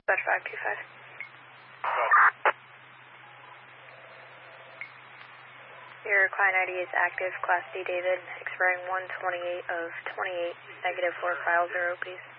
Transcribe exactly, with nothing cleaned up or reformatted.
Dispatch five two five. Your client I D is active, Class D David, expiring one twenty-eight of twenty-eight, negative four file zero, please.